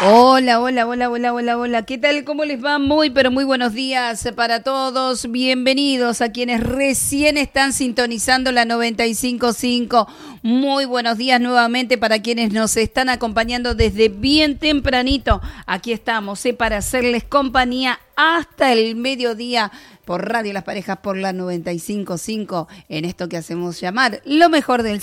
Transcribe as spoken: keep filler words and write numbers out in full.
Hola, hola, hola, hola, hola, hola. ¿Qué tal? ¿Cómo les va? Muy, pero muy buenos días para todos. Bienvenidos a quienes recién están sintonizando la noventa y cinco punto cinco. Muy buenos días nuevamente para quienes nos están acompañando desde bien tempranito. Aquí estamos, ¿eh? Para hacerles compañía hasta el mediodía por Radio Las Parejas por la noventa y cinco punto cinco en esto que hacemos llamar lo mejor del